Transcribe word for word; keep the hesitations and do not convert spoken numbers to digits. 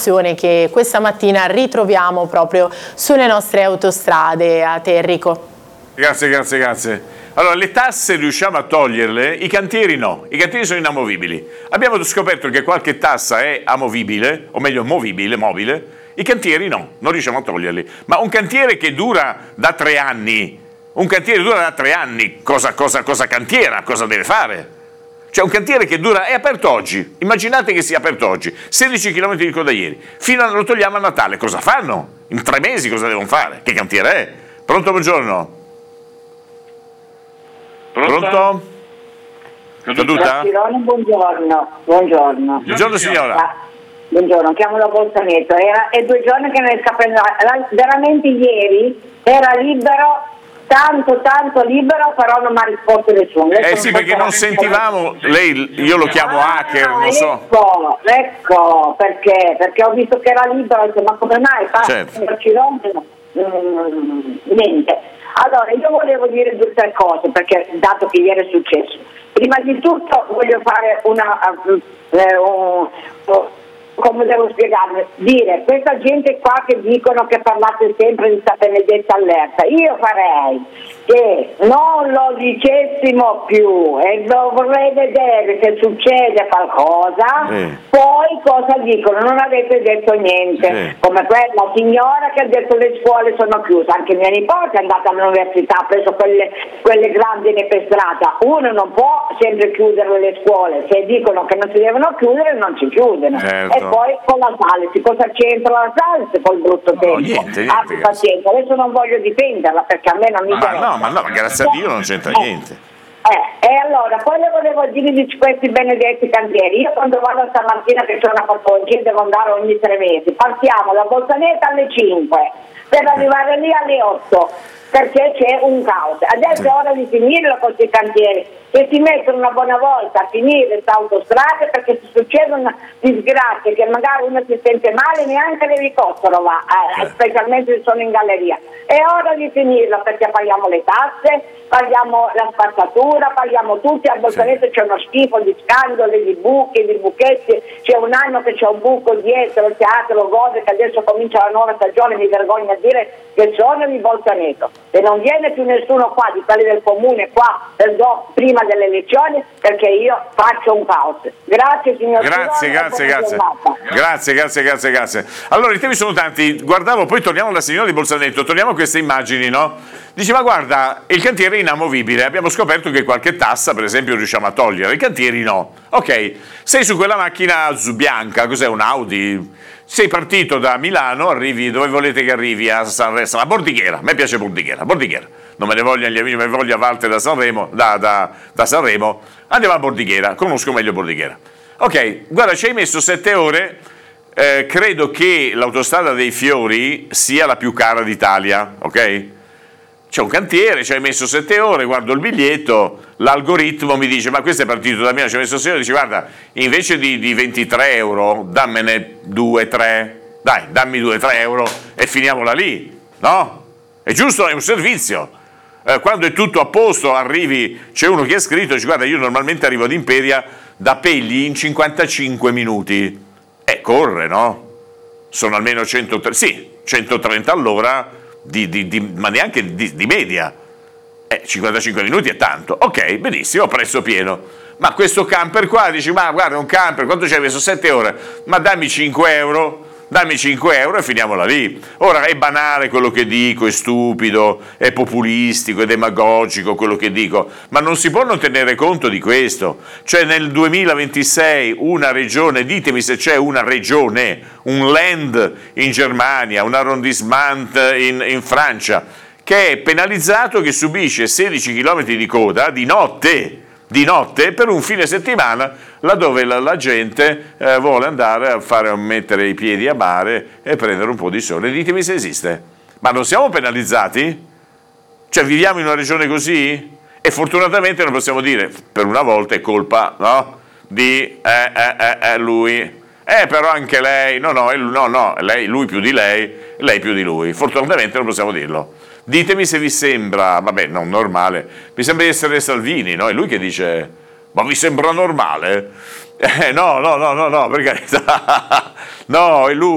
situazione che questa mattina ritroviamo proprio sulle nostre autostrade. A te Enrico. Grazie, grazie, grazie. Allora, le tasse riusciamo a toglierle, i cantieri no, i cantieri sono inamovibili. Abbiamo scoperto che qualche tassa è amovibile, o meglio movibile, mobile, i cantieri no, non riusciamo a toglierli. Ma un cantiere che dura da tre anni, un cantiere dura da tre anni, cosa, cosa, cosa cantiera, cosa deve fare? Cioè un cantiere che dura, è aperto oggi, immaginate che sia aperto oggi, sedici chilometri di coda ieri, fino a, lo togliamo a Natale, cosa fanno? In tre mesi cosa devono fare? Che cantiere è? Pronto, buongiorno? Pronto? Caduta? Buongiorno, buongiorno. Buongiorno signora. Buongiorno, chiamo da Bolzaneto. Era, è due giorni che non riesco a prendere, veramente ieri era libero, tanto tanto libero, però non mi ha risposto nessuno. Eh sì, perché non sentivamo, lei, io lo chiamo ah, hacker, non so. Ecco, ecco, perché? Perché ho visto che era libero, ma come mai? Passa Certo. mm, niente. Allora, io volevo dire due o tre cose, perché dato che ieri è successo. Prima di tutto voglio fare una, eh, un, come devo spiegarmi, dire, questa gente qua che dicono che parlate sempre di sta benedetta allerta, io farei che non lo dicessimo più e dovrei vedere se succede qualcosa, eh. poi cosa dicono, non avete detto niente, eh. come quella signora che ha detto le scuole sono chiuse, anche mia nipote è andata all'università, ha preso quelle, quelle grandine per strada, uno non può sempre chiudere le scuole, se dicono che non si devono chiudere non si chiudono, certo. E poi con la Salesi, cosa c'entra la Salesi col brutto no, tempo? niente, niente, Abbi pazienza, adesso non voglio difenderla perché a me non mi ma interessa. no, ma no, ma grazie a Dio non c'entra eh, niente. Eh, e allora, poi le volevo dire di questi benedetti cantieri. Io quando vado stamattina che c'è una patologia devo andare ogni tre mesi, partiamo da Bolzaneto alle cinque per arrivare lì alle otto perché c'è un caos. Adesso è ora di finirlo con questi cantieri, che si mettono una buona volta a finire queste autostrade, perché se succedono disgrazie che magari uno si sente male neanche le ricottero va, eh, specialmente se sono in galleria. È ora di finirlo perché paghiamo le tasse, paghiamo la spazzatura, paghiamo tutti, a Bolzaneto c'è uno schifo di scandali, di buchi, di buchetti, c'è un anno che c'è un buco dietro, il teatro Gode che adesso comincia la nuova stagione, mi vergogno a dire che sono di Bolzaneto. E non viene più nessuno qua, di quelli del comune qua, per do, prima delle elezioni, perché io faccio un caos. Grazie signor Grazie, grazie, grazie. Grazie, grazie, grazie, grazie. Allora i temi sono tanti, guardavo, poi torniamo alla signora di Bolzaneto, torniamo a queste immagini, no? Dice, ma guarda, il cantiere è inamovibile, abbiamo scoperto che qualche tassa, per esempio, riusciamo a togliere, i cantieri no. Ok, sei su quella macchina bianca, cos'è, un Audi? Sei partito da Milano, arrivi, dove volete che arrivi? A Sanremo, a Bordighera, a me piace Bordighera, Bordighera, non me ne vogliono gli amici, me ne voglio a Valte da Sanremo, da, da, da Sanremo, andiamo a Bordighera, conosco meglio Bordighera. Ok, guarda, ci hai messo sette ore, eh, credo che l'autostrada dei Fiori sia la più cara d'Italia, ok? C'è un cantiere, ci hai messo sette ore, guardo il biglietto, l'algoritmo mi dice, ma questo è partito da Milano, ci hai messo sei ore, dice, guarda, invece di, di ventitré euro, dammene due, tre, dai, dammi due, tre euro e finiamola lì, no? È giusto, è un servizio. Eh, quando è tutto a posto, arrivi, c'è uno che ha scritto, dice, guarda, io normalmente arrivo ad Imperia da Pegli in cinquantacinque minuti. E corre, no? Sono almeno centotrenta, sì, centotrenta all'ora, Di, di, di, ma neanche di, di media, eh, cinquantacinque minuti è tanto, ok, benissimo, prezzo pieno, ma questo camper qua, dici, ma guarda un camper, quanto ci hai messo? sette ore, ma dammi cinque euro, dammi cinque euro e finiamola lì. Ora è banale quello che dico, è stupido, è populistico, è demagogico quello che dico, ma non si può non tenere conto di questo, cioè nel duemilaventisei una regione, ditemi se c'è una regione, un land in Germania, un arrondissement in, in Francia, che è penalizzato, che subisce sedici chilometri di coda di notte, di notte per un fine settimana laddove la, la gente eh, vuole andare a fare a mettere i piedi a mare e prendere un po' di sole. Ditemi se esiste. Ma non siamo penalizzati? Cioè viviamo in una regione così? E fortunatamente non possiamo dire per una volta è colpa, no? Di eh, eh, eh, eh, lui. Eh però anche lei, no no, no no, lei, lui più di lei, lei più di lui. Fortunatamente non possiamo dirlo. Ditemi se vi sembra, vabbè, non normale, mi sembra di essere Salvini, no? È lui che dice, ma vi sembra normale? Eh, no, no, no, no, no, per carità, no, è lui.